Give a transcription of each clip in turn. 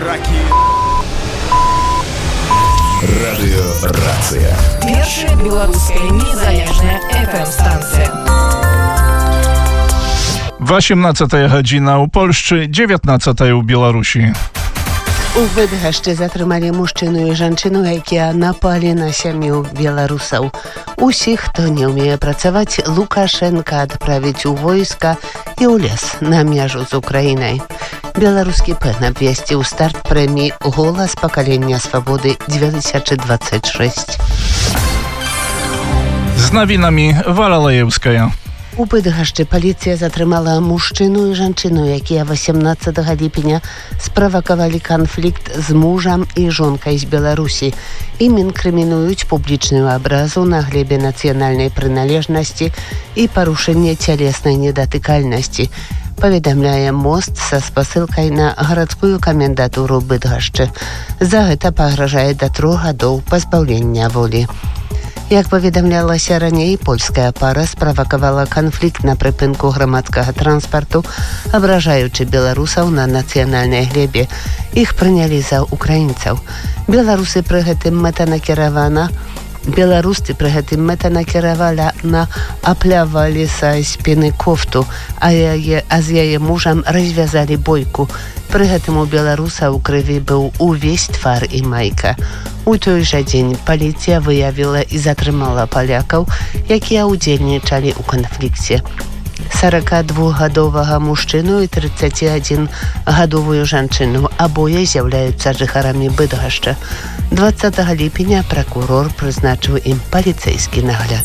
Радыёрацыя. Першая беларуская незалежная FM-станція. 18 гадзіна ў Польшчы, 19 у Беларусі. У Быдгашчы затрымалі мужчыну і жанчыну, якія напалі на сям'ю беларусаў. Усіх, хто не ўмее працаваць, Лукашенка адправіць у войска і ў лес на мяжу з Украінай. Беларускі ПЭН абвясціў старт прэміі «Голас пакалення свабоды 2026». З навінамі Валя Лаеўская. У Быдгашчы паліцыя затрымала мужчыну і жанчыну, якія 18 ліпеня справакавалі канфлікт з мужам і жонкай з Беларусі. Ім інкрымінуюць публічную абразу на глебе нацыянальнай прыналежнасці і парушэнне цялеснай недатыкальнасці. Паведамляе МОСТ са спасылкай на гарадскую камендатуру Быдгашчы. За гэта пагражае да 3 гадоў пазбаўлення волі. Як паведамлялася раней, польская пара справакавала канфлікт на прыпынку грамадскага транспарту, абражаючы беларусаў на нацыянальнай глебе. Іх прынялі за украінцаў. Беларусцы пры гэтым мэтанакіравала на аплявалі са спіны кофту, а з яе мужам развязалі бойку. Пры гэтым у беларуса ў крыві быў увесь твар і майка. У той жа дзень паліцыя выявіла і затрымала палякаў, якія ўдзельнічалі ў канфлікце. 42-гадовага мужчыну і 31-гадовую жанчыну. Абое з'яўляюцца жыхарамі Быдгашча. 20 ліпеня пракурор прызначыў ім паліцэйскі нагляд.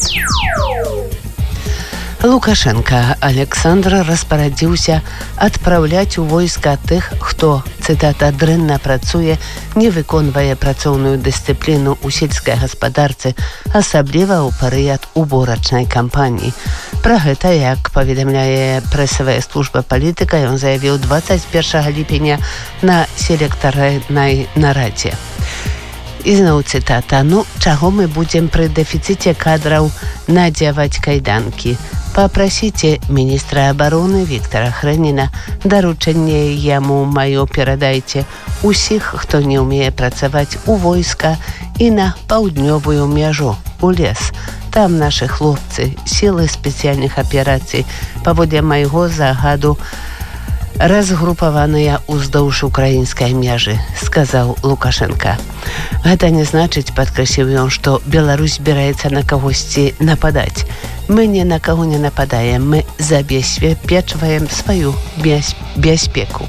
Лукашенка Александр распарадзіўся адпраўляць у войска тых, хто, цытата, дрэнна працуе, не выконвае працоўную дысцыпліну ў сельскай гаспадарцы, асабліва ў перыяд уборачнай кампаніі. Пра гэта, як паведамляе прэсавая служба палітыка, ён заявіў 21 ліпеня на селектарнай нарадзе. І зноў цытата: чаго мы будзем пры дэфіцыце кадраў надзяваць кайданкі? Папрасіце міністра абароны Віктара Хрэніна, даручэнне яму маё перадайце. Усіх, хто не ўмее працаваць у войска і на паўднёвую мяжу, у лес. Там нашы хлопцы, сілы спецыяльных аперацый, паводле майго загаду, разгрупаваныя ўздоўж украінскай мяжы, сказаў Лукашенка. Гэта не значыць, падкрэсліў ён, што Беларусь збіраецца на кагосьці нападаць. Мы ні на каго не нападаем, мы забяспечваем сваю бяспеку.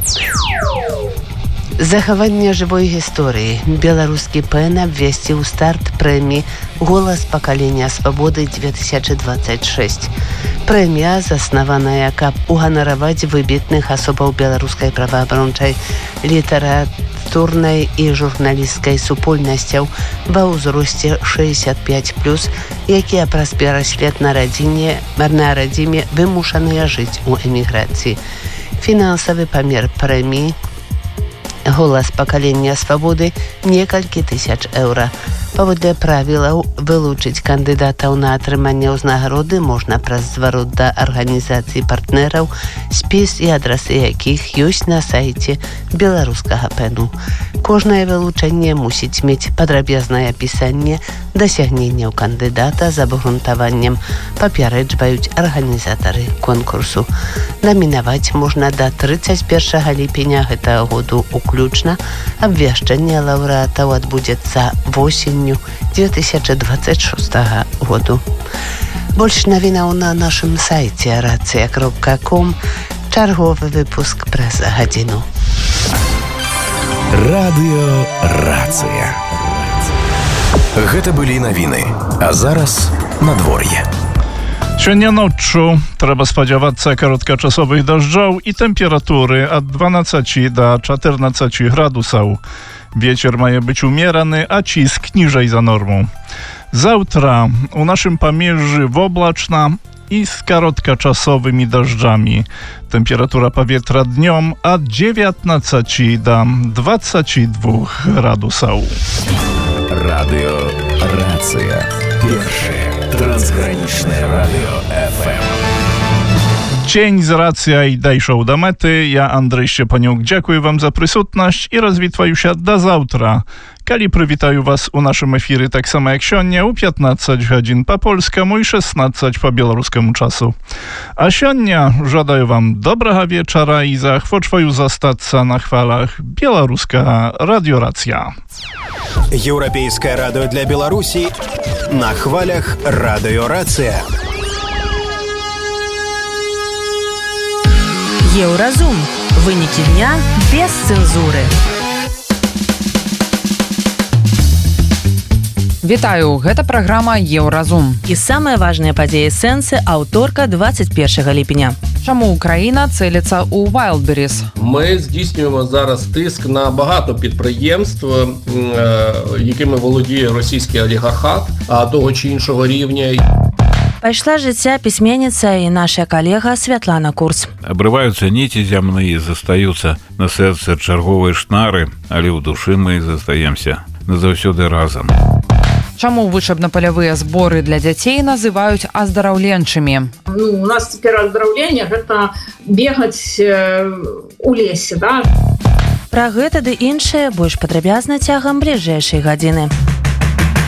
Захаванне жывой гісторыі. Беларускі ПЭН абвясціў старт прэміі «Голас пакалення свабоды 2026». Прэмія заснаваная, каб уганараваць выбітных асобаў беларускай праваабарончай, літаратурнай і журналісцкай супольнасцяў ва ўзросце 65+, якія праз пераслед на радзіме вымушаныя жыць у эміграцыі. Фінансавы памер прэміі «Голас пакалення свабоды» некалькі тысяч еўра. Паводле правілаў, вылучыць кандыдатаў на атрыманне ўзнагароды можна праз зварот да арганізацыі партнераў, спіс і адрасы якіх ёсць на сайце беларускага ПЭНу. Кожнае вылучэнне мусіць мець падрабязнае апісанне дасягненняў кандыдата з абгрунтаваннем, папярэджваюць арганізатары конкурсу. Намінаваць можна да 31 ліпеня гэтага году уключна. Абвяшчэнне лаўрэатаў адбудзецца восенню 2026 году. Больш навінаў на нашым сайце racja.com. Чарговы выпуск праз гадзіну. Радыёрацыя. Гэта былі навіны. А зараз надвор'е. Сёння ноччу трэба спадзявацца кароткачасовых дажджоў і тэмпературы ад 12 да 14 градусаў. Вецер мае быць умераны, а ціск ніжэй за норму. Заўтра у нашым памежжы воблачна і з кароткачасовымі дажджамі. Тэмпература паветра днём ад 19 да 22 градусаў. Радыёрацыя. Першае трансгранічнае радыё FM. Дзень з рацыяй дайшоў да мэты. Я, Андрэй Шчапанюк, дзякую вам за прысутнасць і развітваюся да заўтра, калі прывітаю вас у нашым эфіры таксама як сёння ў 15 гадзін па польскаму і 16 па беларускаму часу. А сёння жадаю вам добрага вечара і заахвочваю застацца на хвалах беларускага радыёрацыя. Еўрапейскае радыё для Беларусі на хвалях радыёрацыя. Еўразум. Вынікі дня без цэнзуры. Вітаю, гэта праграма Еўразум. І самыя важныя падзеі сэнсы аўторка 21 ліпеня. Чаму Україна цілиться у Wildberries? Ми здійснюємо зараз тиск на багато підприємств, якими володіє російський олігархат того чи іншого рівня. Пайшла жыцця пісьменніца і наша калега Святлана Курс. Абрываюцца ніці зямныя, застаюцца на сэрцы чарговыя шнары, але ў душы мы застаемся назаўсёды разам. Чаму вучэбна-палявыя зборы для дзяцей называюць аздараўленчымі? У нас цяпер аздараўленне гэта бегаць у лесе, да? Пра гэта ды іншае больш падрабязна цягам бліжэйшай гадзіны.